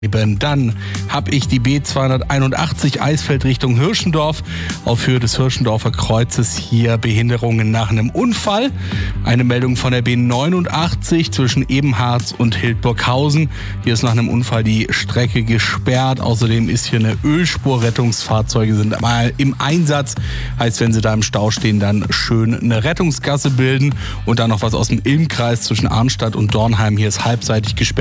Dann habe ich die B281 Eisfeld Richtung Hirschendorf auf Höhe des Hirschendorfer Kreuzes hier Behinderungen nach einem Unfall. Eine Meldung von der B89 zwischen Ebenharz und Hildburghausen. Hier ist nach einem Unfall die Strecke gesperrt. Außerdem ist hier eine Ölspur. Rettungsfahrzeuge sind mal im Einsatz. Heißt, wenn sie da im Stau stehen, dann schön eine Rettungsgasse bilden. Und dann noch was aus dem Ilmkreis zwischen Arnstadt und Dornheim. Hier ist halbseitig gesperrt.